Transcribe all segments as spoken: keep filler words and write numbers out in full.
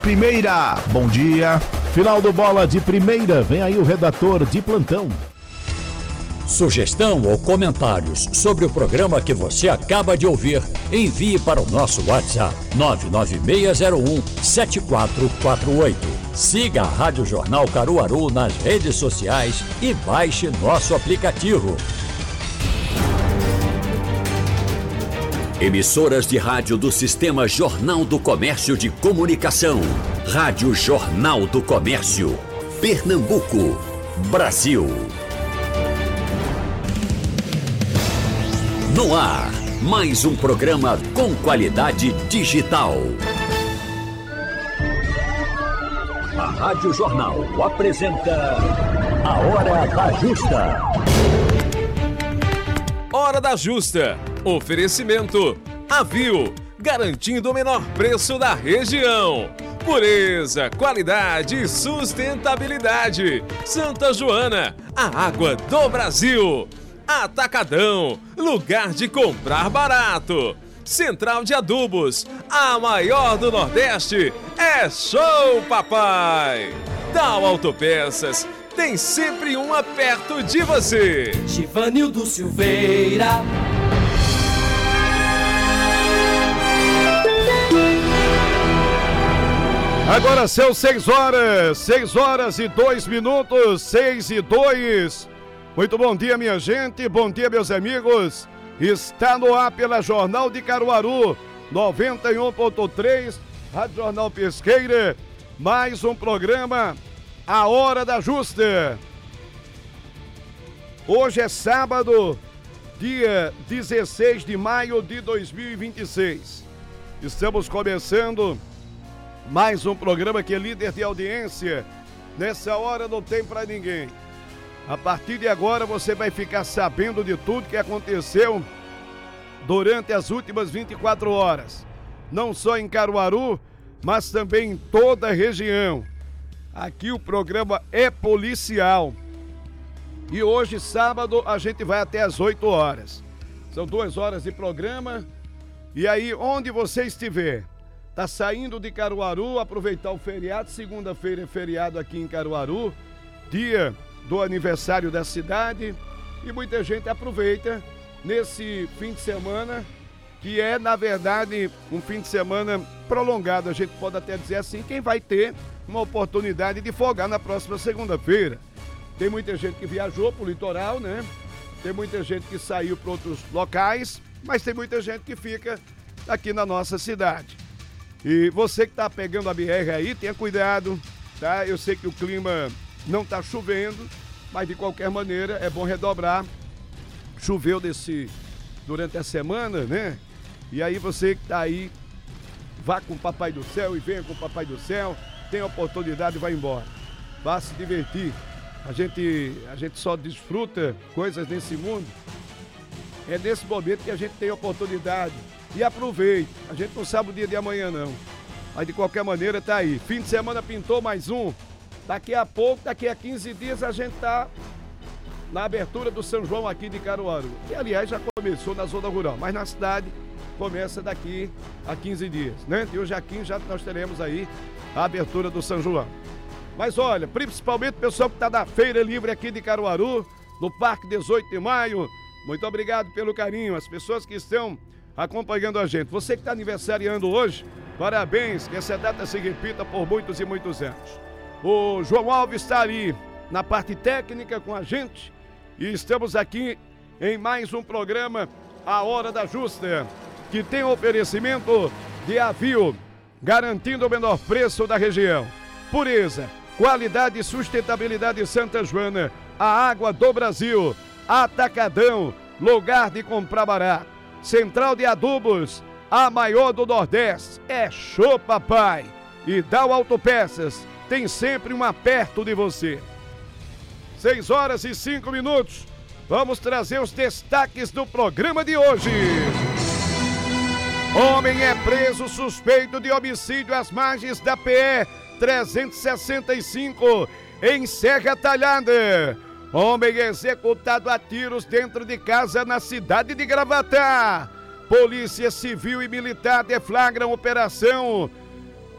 Primeira, bom dia. Final do Bola de Primeira, vem aí o redator de plantão. Sugestão ou comentários sobre o programa que você acaba de ouvir, envie para o nosso WhatsApp nove nove seis zero um sete quatro quatro oito. Siga a Rádio Jornal Caruaru nas redes sociais e baixe nosso aplicativo. Emissoras de rádio do Sistema Jornal do Comércio de Comunicação. Rádio Jornal do Comércio. Pernambuco, Brasil. No ar, mais um programa com qualidade digital. A Rádio Jornal apresenta A Hora da Justa. Hora da Justa. Oferecimento Avio, garantindo o menor preço da região. Pureza, qualidade e sustentabilidade. Santa Joana, a água do Brasil. Atacadão, lugar de comprar barato. Central de Adubos, a maior do Nordeste. É show, papai! Dal Autopeças, tem sempre uma perto de você. Givanildo Silveira. Agora são seis horas, seis horas e dois minutos, seis e dois. Muito bom dia, minha gente, bom dia, meus amigos. Está no ar pela Jornal de Caruaru, noventa e um ponto três, Rádio Jornal Pesqueira, mais um programa, A Hora da Justa. Hoje é sábado, dia dezesseis de maio de dois mil e vinte e seis. Estamos começando mais um programa que é líder de audiência. Nessa hora não tem pra ninguém. A partir de agora você vai ficar sabendo de tudo que aconteceu durante as últimas vinte e quatro horas. Não só em Caruaru, mas também em toda a região. Aqui o programa é policial. E hoje, sábado, a gente vai até as oito horas. São duas horas de programa. E aí, onde você estiver, tá saindo de Caruaru, aproveitar o feriado. Segunda-feira é feriado aqui em Caruaru, dia do aniversário da cidade, e muita gente aproveita nesse fim de semana, que é, na verdade, um fim de semana prolongado. A gente pode até dizer assim, quem vai ter uma oportunidade de folgar na próxima segunda-feira. Tem muita gente que viajou pro litoral, né? Tem muita gente que saiu para outros locais, mas tem muita gente que fica aqui na nossa cidade. E você que tá pegando a B R aí, tenha cuidado, tá? Eu sei que o clima não tá chovendo, mas de qualquer maneira é bom redobrar. Choveu desse, durante a semana, né? E aí você que tá aí, vá com o Papai do Céu e venha com o Papai do Céu, tem oportunidade e vai embora. Vá se divertir. A gente, a gente só desfruta coisas nesse mundo. É nesse momento que a gente tem oportunidade. E aproveite. A gente não sabe o dia de amanhã, não. Mas de qualquer maneira tá aí. Fim de semana pintou mais um. Daqui a pouco, daqui a quinze dias, a gente tá na abertura do São João aqui de Caruaru. Que, aliás, já começou na zona rural. Mas na cidade começa daqui a quinze dias, né? De hoje a quinze já nós teremos aí a abertura do São João. Mas olha, principalmente o pessoal que está da Feira Livre aqui de Caruaru, no Parque dezoito de maio, muito obrigado pelo carinho, as pessoas que estão acompanhando a gente. Você que está aniversariando hoje, parabéns, que essa data se repita por muitos e muitos anos. O João Alves está ali na parte técnica com a gente e estamos aqui em mais um programa, A Hora da Justa, que tem oferecimento de Avio, garantindo o menor preço da região. Pureza, qualidade e sustentabilidade Santa Joana, a água do Brasil. Atacadão, lugar de comprar barato. Central de Adubos, a maior do Nordeste. É show, papai. E Dal Autopeças, tem sempre uma perto de você. Seis horas e cinco minutos. Vamos trazer os destaques do programa de hoje. Homem é preso suspeito de homicídio às margens da P E trezentos e sessenta e cinco, em Serra Talhada. Homem executado a tiros dentro de casa na cidade de Gravatá. Polícia Civil e Militar deflagram operação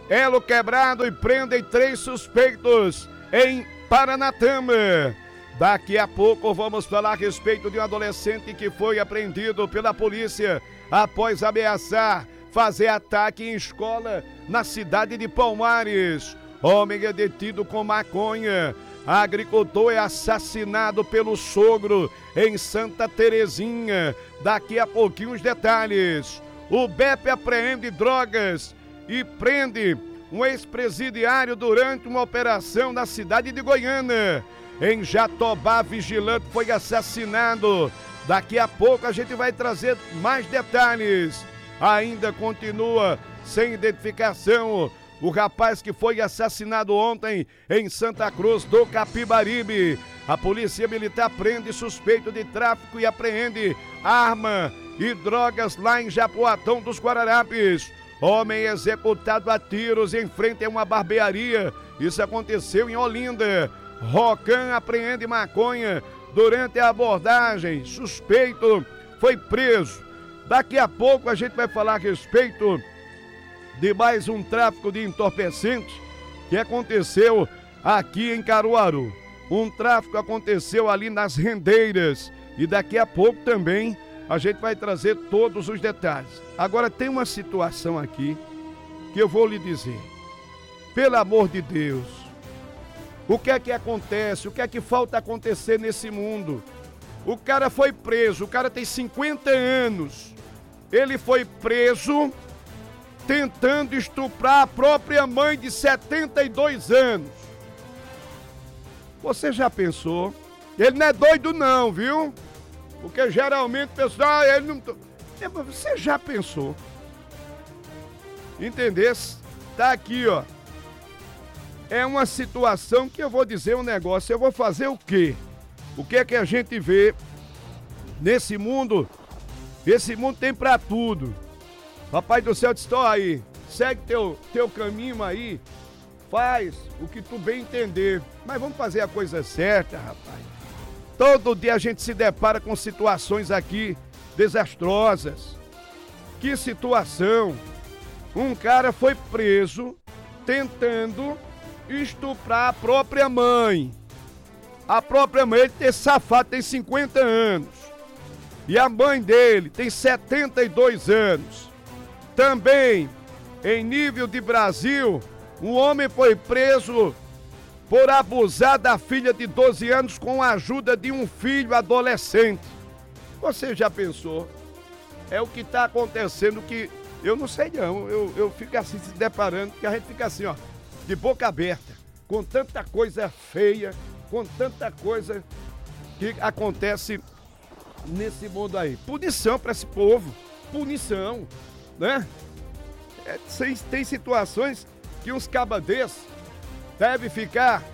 elo quebrado e prendem três suspeitos em Paranatama. Daqui a pouco vamos falar a respeito de um adolescente que foi apreendido pela polícia após ameaçar fazer ataque em escola na cidade de Palmares. Homem é detido com maconha. Agricultor é assassinado pelo sogro em Santa Terezinha. Daqui a pouquinho os detalhes. O B E P apreende drogas e prende um ex-presidiário durante uma operação na cidade de Goiânia. Em Jatobá, vigilante foi assassinado. Daqui a pouco a gente vai trazer mais detalhes. Ainda continua sem identificação o rapaz que foi assassinado ontem em Santa Cruz do Capibaribe. A polícia militar prende suspeito de tráfico e apreende arma e drogas lá em Japoatão dos Guararapes. Homem executado a tiros em frente a uma barbearia. Isso aconteceu em Olinda. Rocan apreende maconha durante a abordagem. Suspeito foi preso. Daqui a pouco a gente vai falar a respeito de mais um tráfico de entorpecentes que aconteceu aqui em Caruaru. Um tráfico aconteceu ali nas Rendeiras e daqui a pouco também a gente vai trazer todos os detalhes. Agora tem uma situação aqui que eu vou lhe dizer. Pelo amor de Deus, o que é que acontece? O que é que falta acontecer nesse mundo? O cara foi preso, o cara tem cinquenta anos. Ele foi preso tentando estuprar a própria mãe de setenta e dois anos. Você já pensou? Ele não é doido não, viu? Porque geralmente o pessoal, ele não... É, mas você já pensou? Entendesse? Tá aqui, ó. É uma situação que eu vou dizer um negócio. Eu vou fazer o quê? O que é que a gente vê nesse mundo? Esse mundo tem pra tudo. Papai do céu, estou aí. Segue teu, teu caminho aí. Faz o que tu bem entender. Mas vamos fazer a coisa certa, rapaz. Todo dia a gente se depara com situações aqui desastrosas. Que situação? Um cara foi preso tentando estuprar a própria mãe. A própria mãe, ele tem safado, tem cinquenta anos. E a mãe dele tem setenta e dois anos. Também, em nível de Brasil, um homem foi preso por abusar da filha de doze anos com a ajuda de um filho adolescente. Você já pensou? É o que está acontecendo que eu não sei não. Eu, eu fico assim se deparando, que a gente fica assim, ó, de boca aberta, com tanta coisa feia, com tanta coisa que acontece nesse mundo aí. Punição para esse povo, punição, né? É, tem situações que uns cabadeiros devem ficar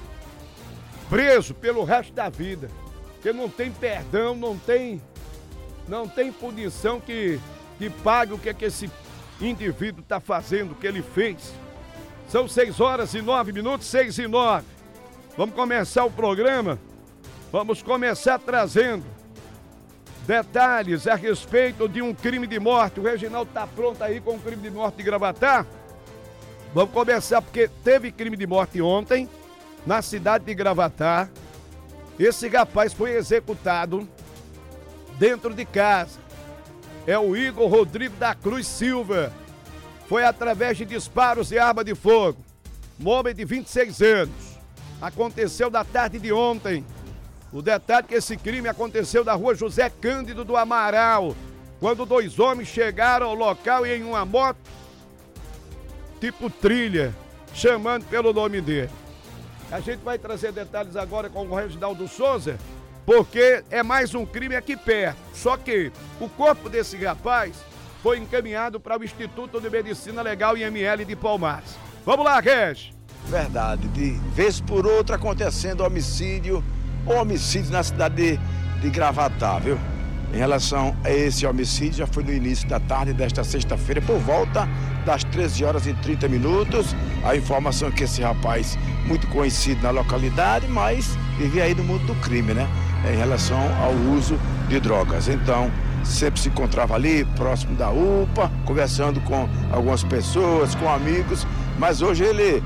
preso pelo resto da vida, porque não tem perdão, não tem, não tem punição que, que pague o que, é que esse indivíduo está fazendo, o que ele fez. São seis horas e nove minutos, seis e nove. Vamos começar o programa. Vamos começar trazendo detalhes a respeito de um crime de morte. O Reginaldo está pronto aí com o crime de morte de Gravatá. Vamos começar porque teve crime de morte ontem na cidade de Gravatá. Esse rapaz foi executado dentro de casa. É o Igor Rodrigo da Cruz Silva. Foi através de disparos de arma de fogo. Um homem de vinte e seis anos. Aconteceu na tarde de ontem. O detalhe é que esse crime aconteceu na rua José Cândido do Amaral, quando dois homens chegaram ao local em uma moto tipo trilha, chamando pelo nome dele. A gente vai trazer detalhes agora com o Reginaldo Souza, porque é mais um crime aqui perto. Só que o corpo desse rapaz foi encaminhado para o Instituto de Medicina Legal I M L de Palmares. Vamos lá, Regi. Verdade, de vez por outra acontecendo homicídio ou homicídio na cidade de, de Gravatá, viu? Em relação a esse homicídio, já foi no início da tarde desta sexta-feira, por volta das treze horas e trinta minutos. A informação é que esse rapaz, muito conhecido na localidade, mas vivia aí no mundo do crime, né? Em relação ao uso de drogas. Então, sempre se encontrava ali, próximo da U P A, conversando com algumas pessoas, com amigos, mas hoje ele